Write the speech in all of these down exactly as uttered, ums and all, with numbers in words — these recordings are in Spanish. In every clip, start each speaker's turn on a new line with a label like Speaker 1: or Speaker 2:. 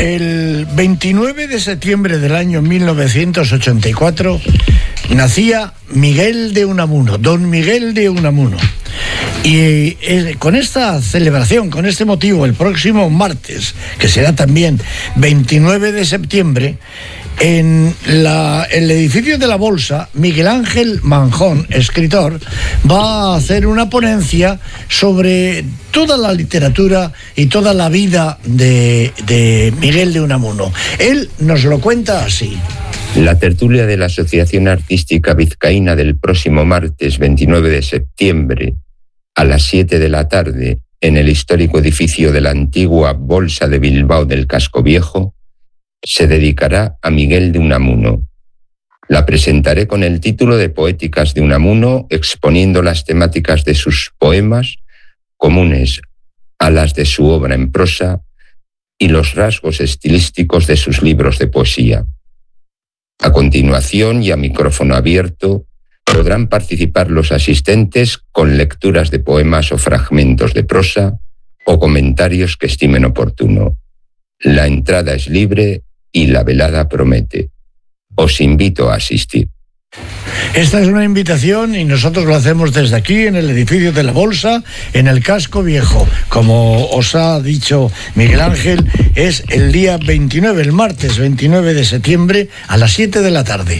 Speaker 1: El veintinueve de septiembre del año mil novecientos ochenta y cuatro nacía Miguel de Unamuno, don Miguel de Unamuno. Y eh, con esta celebración, con este motivo, el próximo martes, que será también veintinueve de septiembre, en la, el edificio de la Bolsa, Miguel Ángel Manjón, escritor, va a hacer una ponencia sobre toda la literatura y toda la vida de, de Miguel de Unamuno. Él nos lo cuenta así.
Speaker 2: La tertulia de la Asociación Artística Vizcaína del próximo martes veintinueve de septiembre a las siete de la tarde en el histórico edificio de la antigua Bolsa de Bilbao del Casco Viejo se dedicará a Miguel de Unamuno. La presentaré con el título de Poéticas de Unamuno, exponiendo las temáticas de sus poemas comunes a las de su obra en prosa y los rasgos estilísticos de sus libros de poesía. A continuación, y a micrófono abierto, podrán participar los asistentes con lecturas de poemas o fragmentos de prosa o comentarios que estimen oportuno. La entrada es libre y la velada promete. Os invito a asistir.
Speaker 1: Esta es una invitación y nosotros lo hacemos desde aquí, en el edificio de la Bolsa, en el Casco Viejo. Como os ha dicho Miguel Ángel, es el día veintinueve, el martes veintinueve de septiembre, a las siete de la tarde.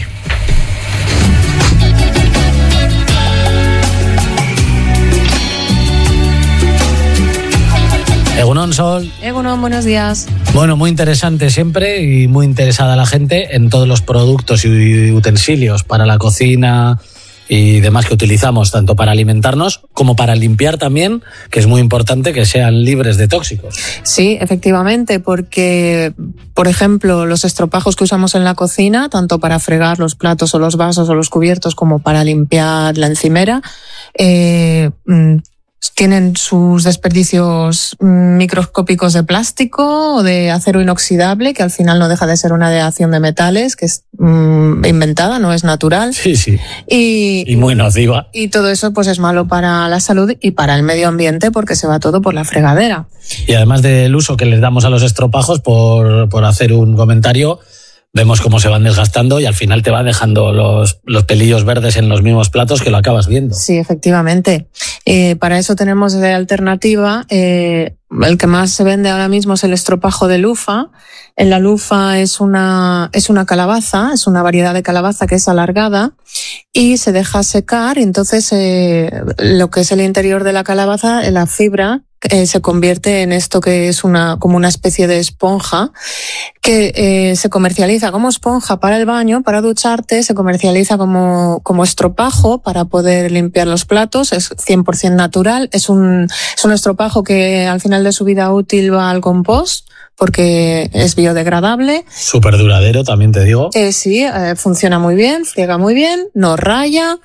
Speaker 3: Egunon, Sol.
Speaker 4: Egunon, buenos días.
Speaker 3: Bueno, muy interesante siempre y muy interesada la gente en todos los productos y utensilios para la cocina y demás que utilizamos, tanto para alimentarnos como para limpiar también, que es muy importante que sean libres de tóxicos.
Speaker 4: Sí, efectivamente, porque, por ejemplo, los estropajos que usamos en la cocina, tanto para fregar los platos o los vasos o los cubiertos como para limpiar la encimera, eh, tienen sus desperdicios microscópicos de plástico o de acero inoxidable, que al final no deja de ser una aleación de metales que es mmm, inventada, no es natural.
Speaker 3: Sí, sí.
Speaker 4: Y,
Speaker 3: y muy nociva.
Speaker 4: Y todo eso pues es malo para la salud y para el medio ambiente porque se va todo por la fregadera.
Speaker 3: Y además del uso que les damos a los estropajos, por, por hacer un comentario, vemos cómo se van desgastando y al final te va dejando los, los pelillos verdes en los mismos platos que lo acabas viendo.
Speaker 4: Sí, efectivamente. Eh, para eso tenemos de alternativa, eh, el que más se vende ahora mismo es el estropajo de lufa. En la lufa es una, es una calabaza, es una variedad de calabaza que es alargada y se deja secar y entonces eh, lo que es el interior de la calabaza, la fibra, Eh, se convierte en esto que es una como una especie de esponja que eh, se comercializa como esponja para el baño, para ducharte, se comercializa como, como estropajo para poder limpiar los platos, es cien por ciento natural, es un, es un estropajo que al final de su vida útil va al compost porque es biodegradable.
Speaker 3: Súper duradero, también te digo.
Speaker 4: Eh, sí, eh, funciona muy bien, friega muy bien, no raya,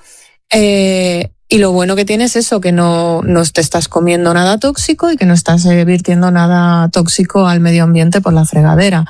Speaker 4: eh, y lo bueno que tiene es eso, que no, no te estás comiendo nada tóxico y que no estás eh, virtiendo nada tóxico al medio ambiente por la fregadera.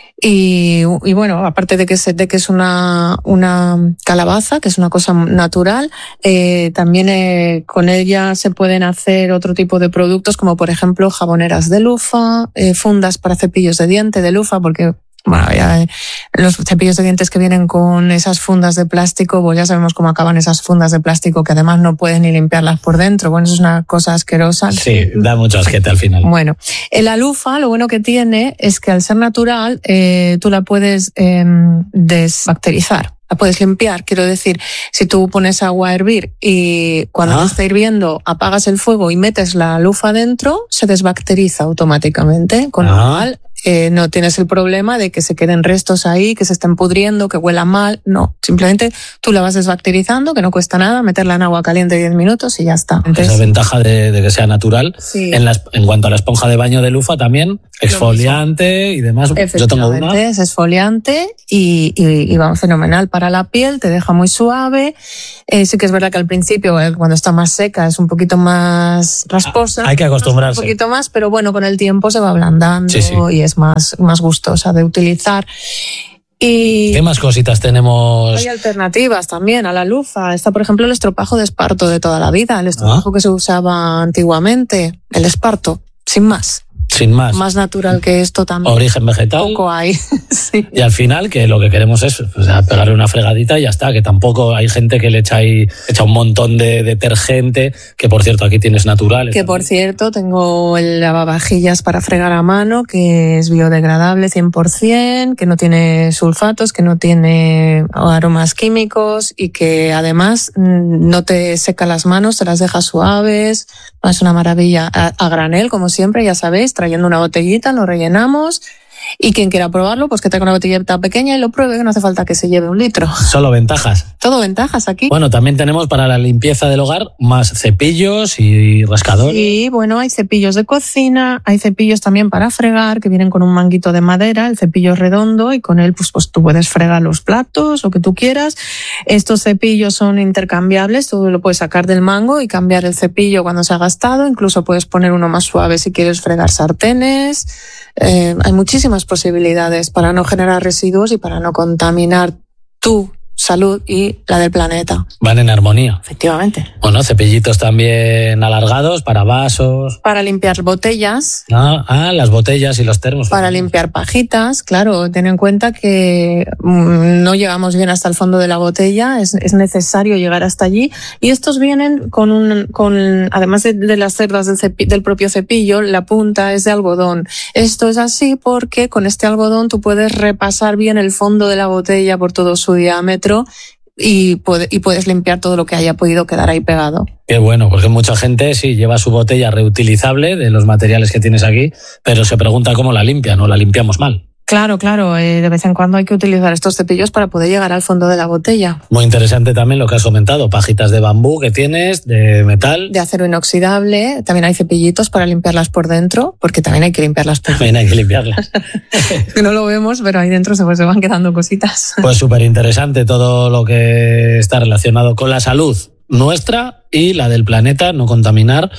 Speaker 4: Y, y bueno, aparte de que es, de que es una, una calabaza, que es una cosa natural, eh, también eh, con ella se pueden hacer otro tipo de productos, como por ejemplo jaboneras de lufa, eh, fundas para cepillos de diente de lufa, porque bueno, ya los cepillos de dientes que vienen con esas fundas de plástico, pues ya sabemos cómo acaban esas fundas de plástico que además no pueden ni limpiarlas por dentro. Bueno, eso es una cosa asquerosa.
Speaker 3: Sí, da mucho asquete al final.
Speaker 4: Bueno, la lufa lo bueno que tiene es que al ser natural eh, tú la puedes eh, desbacterizar. La puedes limpiar, quiero decir, si tú pones agua a hervir y cuando
Speaker 3: ah.
Speaker 4: está hirviendo apagas el fuego y metes la lufa dentro, se desbacteriza automáticamente, con
Speaker 3: ah.
Speaker 4: lo cual eh, no tienes el problema de que se queden restos ahí, que se estén pudriendo, que huela mal, no, simplemente tú la vas desbacterizando, que no cuesta nada, meterla en agua caliente diez minutos y ya está. Entonces,
Speaker 3: esa ventaja de, de que sea natural.
Speaker 4: Sí.
Speaker 3: En, la, en cuanto a la esponja de baño de lufa también, exfoliante y demás. Yo tengo una.
Speaker 4: Es exfoliante y, y, y va fenomenal para la piel, te deja muy suave. Eh, sí que es verdad que al principio, eh, cuando está más seca, es un poquito más rasposa.
Speaker 3: Hay que acostumbrarse.
Speaker 4: Un poquito más, pero bueno, con el tiempo se va ablandando
Speaker 3: sí, sí.
Speaker 4: y es más, más gustosa de utilizar. Y
Speaker 3: ¿qué más cositas tenemos?
Speaker 4: Hay alternativas también a la lufa. Está, por ejemplo, el estropajo de esparto de toda la vida, el estropajo ah. que se usaba antiguamente, el esparto, sin más.
Speaker 3: Sin más.
Speaker 4: Más natural que esto también.
Speaker 3: Origen vegetal.
Speaker 4: Poco hay. Sí.
Speaker 3: Y al final, que lo que queremos es, o sea, pegarle una fregadita y ya está, que tampoco hay gente que le echa ahí, echa un montón de detergente, que por cierto aquí tienes naturales.
Speaker 4: Que
Speaker 3: también.
Speaker 4: Por cierto tengo el lavavajillas para fregar a mano, que es biodegradable cien por ciento, que no tiene sulfatos, que no tiene aromas químicos y que además no te seca las manos, te las deja suaves. Es una maravilla. A, a granel, como siempre, ya sabéis, trayendo una botellita, lo rellenamos. Y quien quiera probarlo, pues que tenga una botellita pequeña y lo pruebe, que no hace falta que se lleve un litro.
Speaker 3: Solo ventajas.
Speaker 4: Todo ventajas aquí.
Speaker 3: Bueno, también tenemos para la limpieza del hogar más cepillos y rascadores.
Speaker 4: Sí, bueno, hay cepillos de cocina, hay cepillos también para fregar, que vienen con un manguito de madera, el cepillo es redondo y con él pues, pues tú puedes fregar los platos, lo que tú quieras. Estos cepillos son intercambiables, tú lo puedes sacar del mango y cambiar el cepillo cuando se ha gastado, incluso puedes poner uno más suave si quieres fregar sartenes. Eh, hay muchísimas posibilidades para no generar residuos y para no contaminar tu salud y la del planeta.
Speaker 3: Van en armonía.
Speaker 4: Efectivamente.
Speaker 3: Bueno, cepillitos también alargados para vasos.
Speaker 4: Para limpiar botellas.
Speaker 3: Ah, ah las botellas y los termos.
Speaker 4: Para limpiar pajitas, claro. Ten en cuenta que mmm, no llegamos bien hasta el fondo de la botella, es, es necesario llegar hasta allí. Y estos vienen con un, con, además de, de las cerdas del, cepi, del propio cepillo, la punta es de algodón. Esto es así porque con este algodón tú puedes repasar bien el fondo de la botella por todo su diámetro. Y, puede, y puedes limpiar todo lo que haya podido quedar ahí pegado.
Speaker 3: Qué bueno, porque mucha gente sí lleva su botella reutilizable de los materiales que tienes aquí, pero se pregunta cómo la limpian o la limpiamos mal.
Speaker 4: Claro, claro, eh, de vez en cuando hay que utilizar estos cepillos para poder llegar al fondo de la botella.
Speaker 3: Muy interesante también lo que has comentado, pajitas de bambú que tienes, de metal.
Speaker 4: De acero inoxidable, también hay cepillitos para limpiarlas por dentro, porque también hay que limpiarlas por dentro.
Speaker 3: También hay que limpiarlas.
Speaker 4: No lo vemos, pero ahí dentro se, pues, se van quedando cositas.
Speaker 3: Pues súper interesante todo lo que está relacionado con la salud nuestra y la del planeta, no contaminar.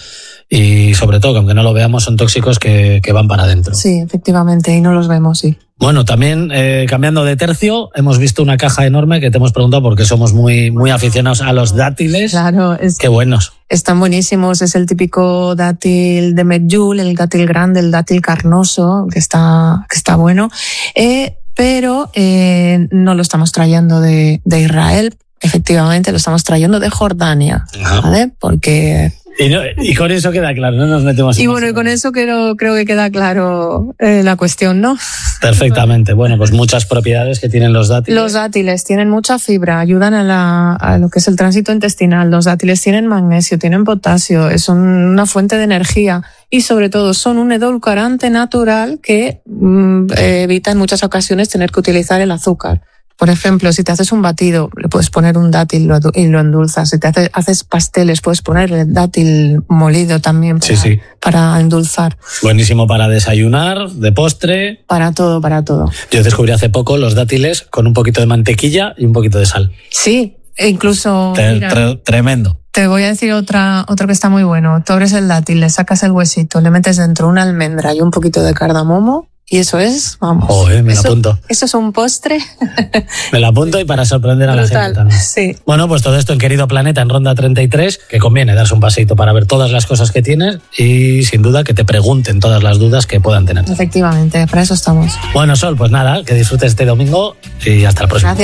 Speaker 3: Y sobre todo, que aunque no lo veamos, son tóxicos que, que van para adentro.
Speaker 4: Sí, efectivamente, y no los vemos, sí.
Speaker 3: Bueno, también eh, cambiando de tercio, hemos visto una caja enorme que te hemos preguntado porque somos muy, muy aficionados a los dátiles.
Speaker 4: Claro, es,
Speaker 3: qué buenos.
Speaker 4: Están buenísimos, es el típico dátil de medjool, el dátil grande, el dátil carnoso, que está, que está bueno. Eh, pero eh, no lo estamos trayendo de, de Israel, efectivamente, lo estamos trayendo de Jordania, ¿vale? Porque...
Speaker 3: Y, no, y con eso queda claro, no nos metemos en
Speaker 4: Y bueno, y con eso creo, creo que queda claro eh, la cuestión, ¿no?
Speaker 3: Perfectamente. Bueno, pues muchas propiedades que tienen los dátiles.
Speaker 4: Los dátiles tienen mucha fibra, ayudan a, la, a lo que es el tránsito intestinal. Los dátiles tienen magnesio, tienen potasio, son una fuente de energía y sobre todo son un edulcorante natural que mm, evita en muchas ocasiones tener que utilizar el azúcar. Por ejemplo, si te haces un batido, le puedes poner un dátil y lo endulzas. Si te haces, haces pasteles, puedes poner el dátil molido también para,
Speaker 3: sí, sí.
Speaker 4: para endulzar.
Speaker 3: Buenísimo para desayunar, de postre.
Speaker 4: Para todo, para todo.
Speaker 3: Yo descubrí hace poco los dátiles con un poquito de mantequilla y un poquito de sal.
Speaker 4: Sí, e incluso...
Speaker 3: Tre-
Speaker 4: mira,
Speaker 3: tre- tremendo.
Speaker 4: Te voy a decir otra, otro que está muy bueno. Tú abres el dátil, le sacas el huesito, le metes dentro una almendra y un poquito de cardamomo. Y eso es, vamos.
Speaker 3: Joder, me
Speaker 4: eso,
Speaker 3: la apunto.
Speaker 4: Eso es un postre.
Speaker 3: Me la apunto y para sorprender a
Speaker 4: Brutal,
Speaker 3: la gente también.
Speaker 4: Sí.
Speaker 3: Bueno, pues todo esto en Querido Planeta, en Ronda treinta y tres, que conviene darse un paseito para ver todas las cosas que tienes y sin duda que te pregunten todas las dudas que puedan tener.
Speaker 4: Efectivamente, para eso estamos.
Speaker 3: Bueno, Sol, pues nada, que disfrutes este domingo y hasta la próxima.
Speaker 4: Gracias.